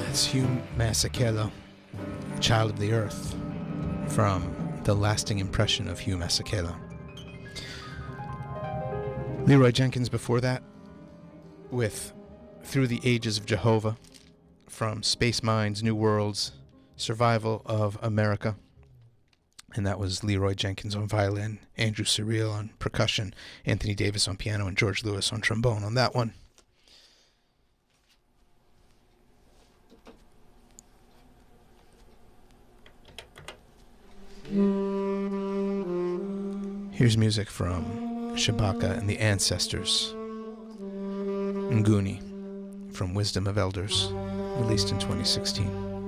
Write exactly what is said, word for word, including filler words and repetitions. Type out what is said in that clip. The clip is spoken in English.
That's Hugh Masekela, Child of the Earth, from The Lasting Impression of Hugh Masekela. Leroy Jenkins before that with Through the Ages of Jehovah, from Space Mines, New Worlds, Survival of America. And that was Leroy Jenkins on violin, Andrew Surreal on percussion, Anthony Davis on piano, and George Lewis on trombone on that one. Here's music from Shabaka and the Ancestors, Nguni, from Wisdom of Elders, released in twenty sixteen.